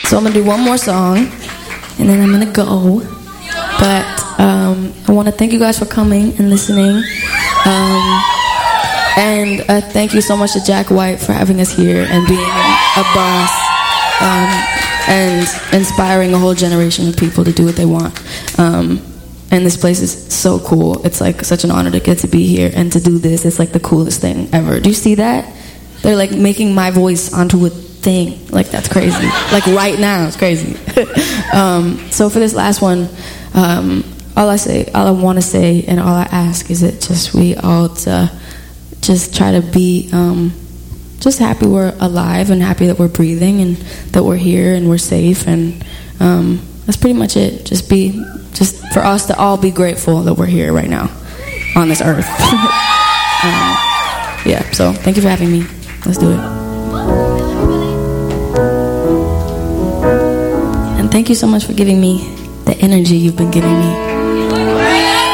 So I'm going to do one more song, and then I'm going to go. But I want to thank you guys for coming and listening. And thank you so much to Jack White for having us here and being a boss and inspiring a whole generation of people to do what they want. And this place is so cool. It's like such an honor to get to be here and to do this. It's like the coolest thing ever. Do you see that? They're like making my voice onto a thing. Like, that's crazy. Like right now, it's crazy. So for this last one, all I want to say and all I ask is that just we all just try to be just happy we're alive and happy that we're breathing and that we're here and we're safe, and that's pretty much it. Just for us to all be grateful that we're here right now on this earth. Yeah, so thank you for having me. Let's do it. And thank you so much for giving me the energy you've been giving me.